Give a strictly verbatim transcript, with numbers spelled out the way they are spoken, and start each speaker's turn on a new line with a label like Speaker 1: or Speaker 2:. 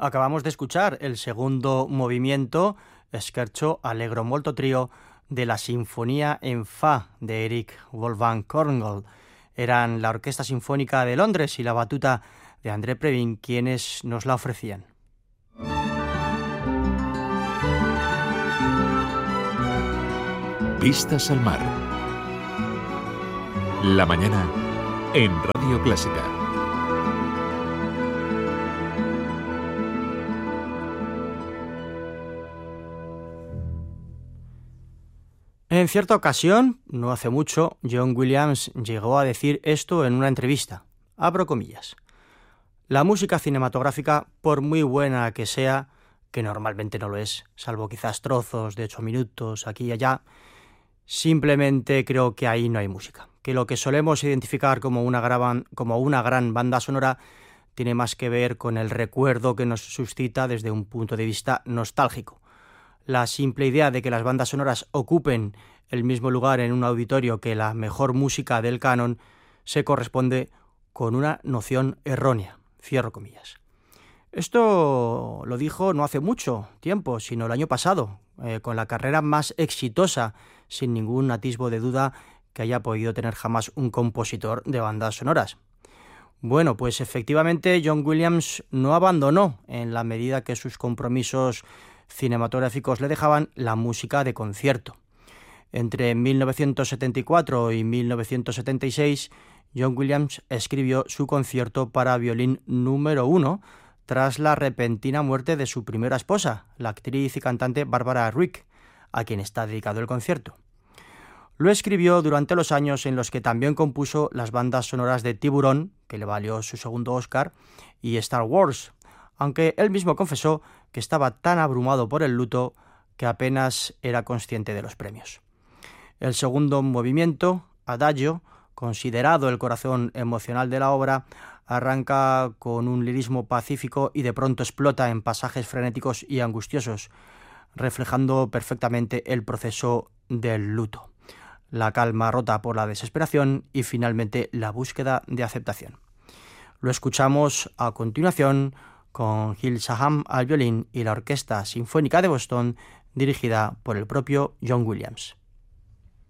Speaker 1: Acabamos de escuchar el segundo movimiento, Scherzo Allegro molto trio, de la Sinfonía en Fa de Eric Wolfgang Korngold. Eran la Orquesta Sinfónica de Londres y la batuta de André Previn quienes nos la ofrecían.
Speaker 2: Vistas al mar. La mañana en Radio Clásica.
Speaker 1: En cierta ocasión, no hace mucho, John Williams llegó a decir esto en una entrevista. Abro comillas. La música cinematográfica, por muy buena que sea, que normalmente no lo es, salvo quizás trozos de ocho minutos aquí y allá, simplemente creo que ahí no hay música. Que lo que solemos identificar como una gran, como una gran banda sonora tiene más que ver con el recuerdo que nos suscita desde un punto de vista nostálgico. La simple idea de que las bandas sonoras ocupen el mismo lugar en un auditorio que la mejor música del canon se corresponde con una noción errónea. Cierro comillas. Esto lo dijo no hace mucho tiempo, sino el año pasado, eh, con la carrera más exitosa, sin ningún atisbo de duda, que haya podido tener jamás un compositor de bandas sonoras. Bueno, pues efectivamente John Williams no abandonó, en la medida que sus compromisos cinematográficos le dejaban, la música de concierto. Entre mil novecientos setenta y cuatro y mil novecientos setenta y seis, John Williams escribió su concierto para violín número uno tras la repentina muerte de su primera esposa, la actriz y cantante Barbara Rick, a quien está dedicado el concierto. Lo escribió durante los años en los que también compuso las bandas sonoras de Tiburón, que le valió su segundo Oscar, y Star Wars, aunque él mismo confesó que estaba tan abrumado por el luto que apenas era consciente de los premios. El segundo movimiento, Adagio, considerado el corazón emocional de la obra, arranca con un lirismo pacífico y de pronto explota en pasajes frenéticos y angustiosos, reflejando perfectamente el proceso del luto, la calma rota por la desesperación y finalmente la búsqueda de aceptación. Lo escuchamos a continuación con Gil Shaham al violín y la Orquesta Sinfónica de Boston, dirigida por el propio John Williams.